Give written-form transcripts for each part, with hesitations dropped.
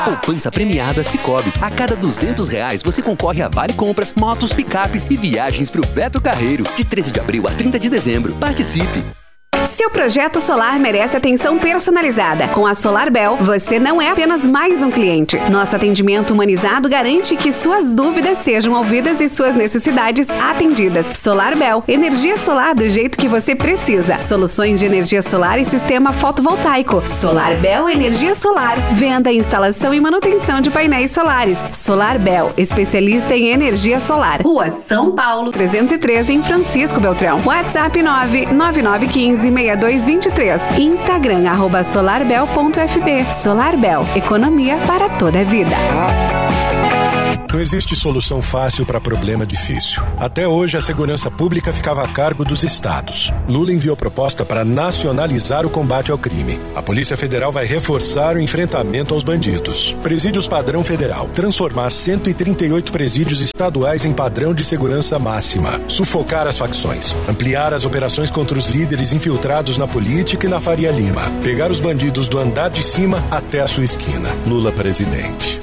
Poupança premiada Sicoob. A cada R$200 você concorre a vale compras, motos, picapes e viagens pro Beto Carreiro. De 13 de abril a 30 de dezembro. Participe! Seu projeto solar merece atenção personalizada. Com a SolarBel, você não é apenas mais um cliente. Nosso atendimento humanizado garante que suas dúvidas sejam ouvidas e suas necessidades atendidas. SolarBel, energia solar do jeito que você precisa. Soluções de energia solar e sistema fotovoltaico. SolarBel Energia Solar. Venda, instalação e manutenção de painéis solares. SolarBel, especialista em energia solar. Rua São Paulo, 313, em Francisco Beltrão. WhatsApp 99915-6223. Instagram, @solarbel.fb. SolarBel, economia para toda a vida. Não existe solução fácil para problema difícil. Até hoje, a segurança pública ficava a cargo dos estados. Lula enviou proposta para nacionalizar o combate ao crime. A Polícia Federal vai reforçar o enfrentamento aos bandidos. Presídios padrão federal. Transformar 138 presídios estaduais em padrão de segurança máxima. Sufocar as facções. Ampliar as operações contra os líderes infiltrados na política e na Faria Lima. Pegar os bandidos do andar de cima até a sua esquina. Lula presidente.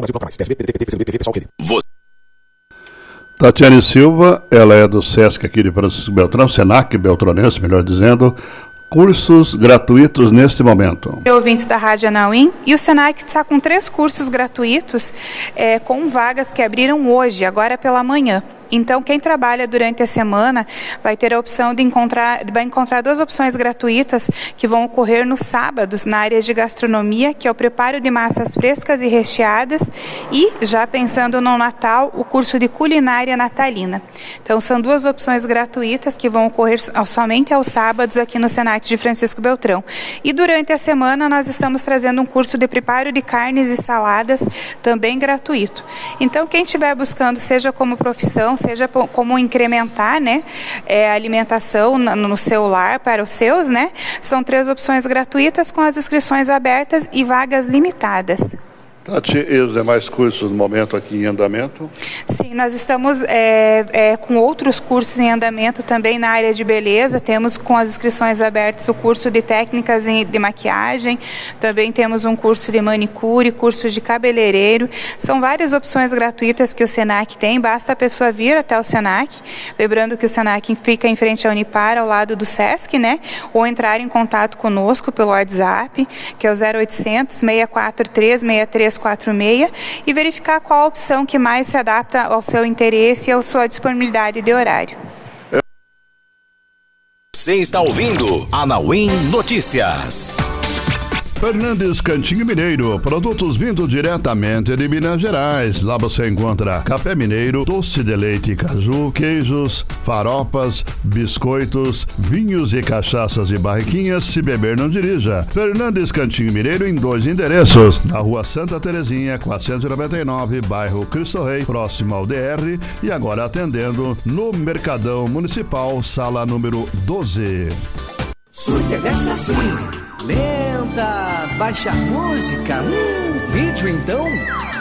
Tatiane Silva, ela é do SESC aqui de Francisco Beltrão, Senac Beltronense, melhor dizendo, cursos gratuitos neste momento. Ouvintes da Rádio Anauim, e o Senac está com 3 cursos gratuitos com vagas que abriram hoje, agora pela manhã. Então, quem trabalha durante a semana vai ter a opção de encontrar 2 opções gratuitas que vão ocorrer nos sábados na área de gastronomia, que é o preparo de massas frescas e recheadas, e, já pensando no Natal, o curso de culinária natalina. Então, são 2 opções gratuitas que vão ocorrer somente aos sábados aqui no Senac de Francisco Beltrão. E durante a semana nós estamos trazendo um curso de preparo de carnes e saladas, também gratuito. Então, quem estiver buscando, seja como profissão, seja como incrementar, né, a alimentação no seu lar para os seus, né, são 3 opções gratuitas com as inscrições abertas e vagas limitadas. Tati, e os demais cursos no momento aqui em andamento? Sim, nós estamos com outros cursos em andamento também na área de beleza. Temos com as inscrições abertas o curso de técnicas de maquiagem, também temos um curso de manicure, curso de cabeleireiro. São várias opções gratuitas que o Senac tem, basta a pessoa vir até o Senac. Lembrando que o Senac fica em frente à Unipar, ao lado do SESC, né? Ou entrar em contato conosco pelo WhatsApp, que é o 0800 643 6346, e verificar qual a opção que mais se adapta ao seu interesse e à sua disponibilidade de horário. Você está ouvindo Anauim Notícias. Fernandes Cantinho Mineiro, produtos vindo diretamente de Minas Gerais. Lá você encontra café mineiro, doce de leite e caju, queijos, faropas, biscoitos, vinhos e cachaças de barriquinhas. Se beber, não dirija. Fernandes Cantinho Mineiro em 2 endereços. Na rua Santa Terezinha, 499, bairro Cristo Rei, próximo ao DR. E agora atendendo no Mercadão Municipal, sala número 12. Surya desta assim. Lenta, baixa música, vídeo então.